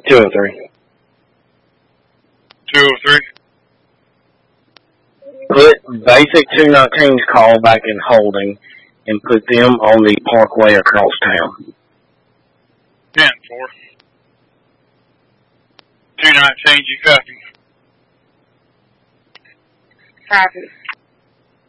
203. 203. Put basic 219's call back in holding and put them on the parkway across town. 10-4. 219, you copy? Copy.